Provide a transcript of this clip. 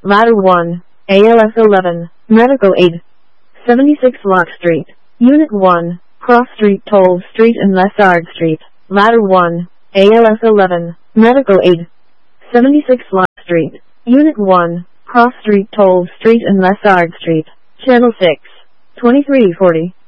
Ladder 1, ALS 11, Medical Aid. 76 Lock Street, Unit 1, Cross Street, Toll Street and Lessard Street. Ladder 1, ALS 11, Medical Aid. 76 Lock Street, Unit 1, Cross Street, Toll Street and Lessard Street. Channel 6, 2340.